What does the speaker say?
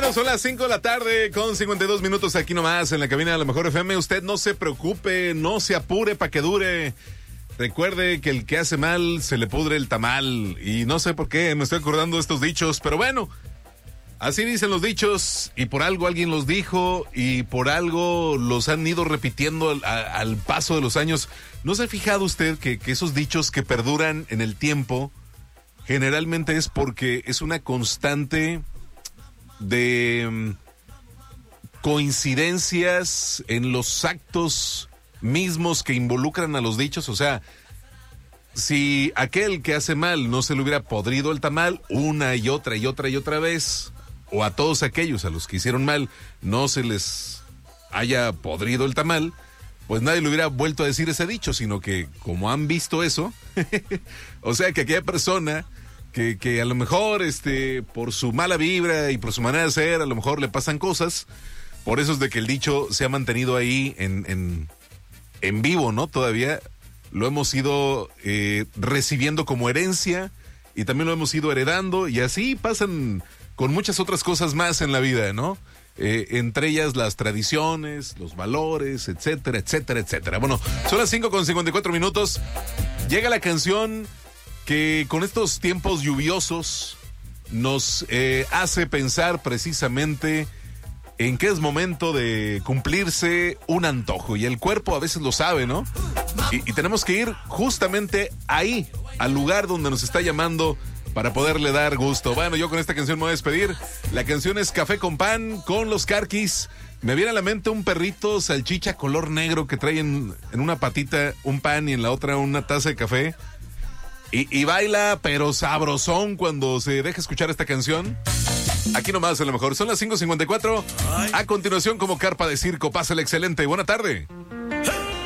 Bueno, son las 5 de la tarde con 52 minutos aquí nomás en la cabina de la Mejor FM. Usted no se preocupe, no se apure para que dure. Recuerde que el que hace mal se le pudre el tamal. Y no sé por qué me estoy acordando de estos dichos, pero bueno, así dicen los dichos y por algo alguien los dijo y por algo los han ido repitiendo al paso de los años. ¿No se ha fijado usted que esos dichos que perduran en el tiempo generalmente es porque es una constante de coincidencias en los actos mismos que involucran a los dichos? O sea, si aquel que hace mal no se le hubiera podrido el tamal una y otra y otra y otra vez, o a todos aquellos a los que hicieron mal no se les haya podrido el tamal, pues nadie le hubiera vuelto a decir ese dicho, sino que como han visto eso, o sea que aquella persona que a lo mejor por su mala vibra y por su manera de ser, a lo mejor le pasan cosas, por eso es de que el dicho se ha mantenido ahí en vivo, ¿no? Todavía lo hemos ido recibiendo como herencia y también lo hemos ido heredando y así pasan con muchas otras cosas más en la vida, ¿no? Entre ellas las tradiciones, los valores, etcétera, etcétera, etcétera. Bueno, son las 5:54. Llega la canción que con estos tiempos lluviosos nos hace pensar precisamente en que es momento de cumplirse un antojo. Y el cuerpo a veces lo sabe, ¿no? Y tenemos que ir justamente ahí, al lugar donde nos está llamando para poderle dar gusto. Bueno, yo con esta canción me voy a despedir. La canción es Café con Pan con los Carquis. Me viene a la mente un perrito salchicha color negro que trae en una patita un pan y en la otra una taza de café. Y baila, pero sabrosón cuando se deja escuchar esta canción. Aquí nomás a lo mejor. Son las 5:54. A continuación, como carpa de circo, pásale excelente. Buena tarde.